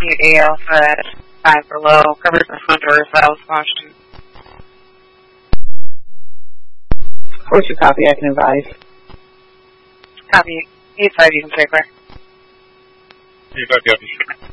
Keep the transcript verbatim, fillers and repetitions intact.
Mute A Alpha at five below. Covers the front door valves Washington. What's your copy? I can advise. Copy. eight five, you can stay clear. eight five, copy.